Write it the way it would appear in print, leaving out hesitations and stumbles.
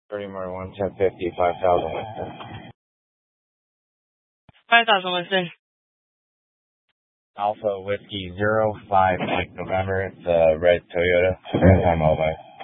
30 more 11050, 5,000 Winston. 5,000 Winston. Alpha Whiskey 05, Mike November. It's a red Toyota. Time Mobile.